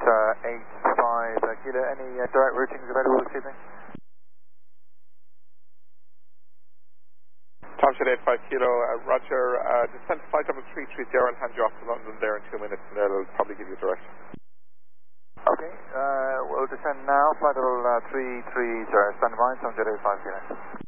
85 Kilo. Any direct routings available this evening? Tom Shed 85 Kilo, Roger. Descend flight number 330 and hand you off to London there in 2 minutes, and they'll probably give you a direction. Okay, we'll descend now. Flight level 330, stand by, Tom Shed 85 Kilo.